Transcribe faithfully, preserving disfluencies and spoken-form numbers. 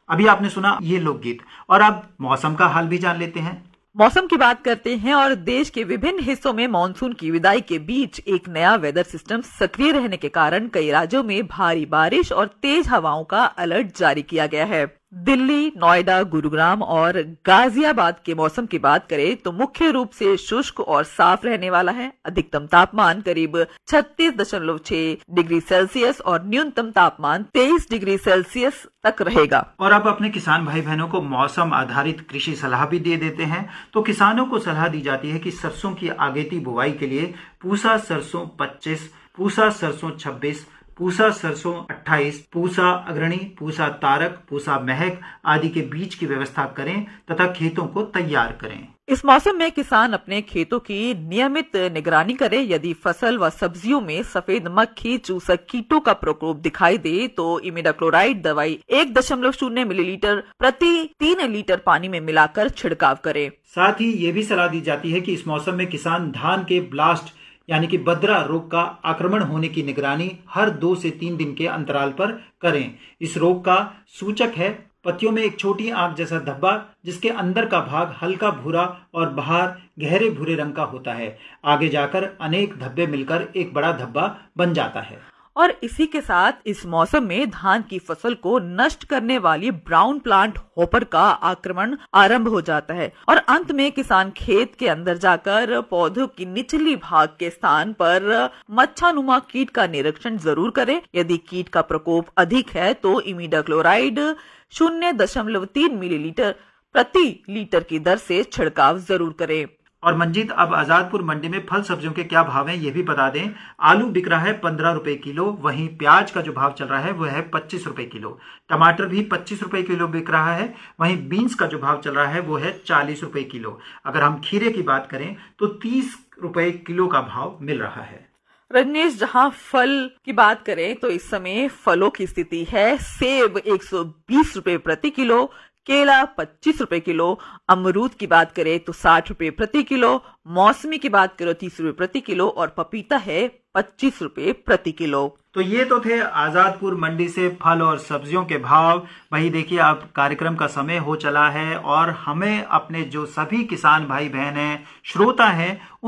अभी आपने सुना ये लोकगीत, और अब मौसम का हाल भी जान लेते हैं। मौसम की बात करते हैं और देश के विभिन्न हिस्सों में मानसून की विदाई के बीच एक नया वेदर सिस्टम सक्रिय रहने के कारण कई राज्यों में भारी बारिश और तेज हवाओं का अलर्ट जारी किया गया है। दिल्ली, नोएडा, गुरुग्राम और गाजियाबाद के मौसम की बात करें तो मुख्य रूप से शुष्क और साफ रहने वाला है। अधिकतम तापमान करीब छत्तीस दशमलव छह डिग्री सेल्सियस और न्यूनतम तापमान तेईस डिग्री सेल्सियस तक रहेगा। और अब अपने किसान भाई बहनों को मौसम आधारित कृषि सलाह भी दे देते हैं। तो किसानों को सलाह दी जाती है कि सरसों की आगेती बुवाई के लिए पूसा सरसों पच्चीस, पूसा सरसों छब्बीस, पूसा सरसों अट्ठाईस, पूसा अग्रणी, पूसा तारक, पूसा महक आदि के बीज की व्यवस्था करें तथा खेतों को तैयार करें। इस मौसम में किसान अपने खेतों की नियमित निगरानी करें। यदि फसल व सब्जियों में सफेद मक्खी चूसक कीटों का प्रकोप दिखाई दे तो इमिडाक्लोराइड दवाई एक दशमलव शून्य मिलीलीटर प्रति तीन लीटर पानी में मिलाकर छिड़काव करें। साथ ही ये भी सलाह दी जाती है कि इस मौसम में किसान धान के ब्लास्ट यानी कि बद्रा रोग का आक्रमण होने की निगरानी हर दो से तीन दिन के अंतराल पर करें। इस रोग का सूचक है पत्तियों में एक छोटी आंख जैसा धब्बा, जिसके अंदर का भाग हल्का भूरा और बाहर गहरे भूरे रंग का होता है। आगे जाकर अनेक धब्बे मिलकर एक बड़ा धब्बा बन जाता है। और इसी के साथ इस मौसम में धान की फसल को नष्ट करने वाली ब्राउन प्लांट हॉपर का आक्रमण आरंभ हो जाता है और अंत में किसान खेत के अंदर जाकर पौधों की निचली भाग के स्थान पर मच्छानुमा कीट का निरीक्षण जरूर करें। यदि कीट का प्रकोप अधिक है तो इमिडाक्लोराइड शून्य दशमलव तीन मिलीलीटर प्रति लीटर की दर से छिड़काव जरूर करें। और मंजीत, अब आजादपुर मंडी में फल सब्जियों के क्या भाव हैं ये भी बता दें। आलू बिक रहा है पंद्रह रुपए किलो, वहीं प्याज का जो भाव चल रहा है वो है पच्चीस रुपए किलो। टमाटर भी पच्चीस रुपए किलो बिक रहा है, वहीं बीन्स का जो भाव चल रहा है वो है चालीस रुपए किलो। अगर हम खीरे की बात करें तो तीस रुपए किलो का भाव मिल रहा है। रजनीश, जहां फल की बात करें तो इस समय फलों की स्थिति है। सेब एक सौ बीस रुपए प्रति किलो, केला पच्चीस रुपए किलो, अमरूद की बात करें तो साठ रुपए प्रति किलो, मौसमी की बात करो तीस रुपए प्रति किलो और पपीता है पच्चीस रुपए प्रति किलो। तो ये तो थे आजादपुर मंडी से फल और सब्जियों के भाव। वही देखिए, अब कार्यक्रम का समय हो चला है और हमें अपने जो सभी किसान भाई बहन हैं, श्रोता हैं,